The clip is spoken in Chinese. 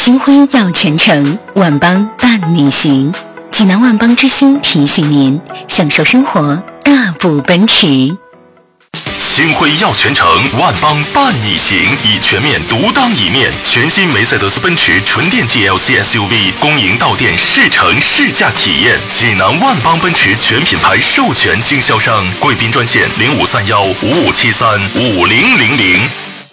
新婚要全程，万邦伴你行。济南万邦之星提醒您，享受生活，大步奔驰。 星辉要全程，万邦伴你行，以全面独当一面。全新梅赛德斯奔驰纯电 GLC SUV 公营到店试乘试驾体验。济南万邦奔驰全品牌授权经销商，贵宾专线053155735000。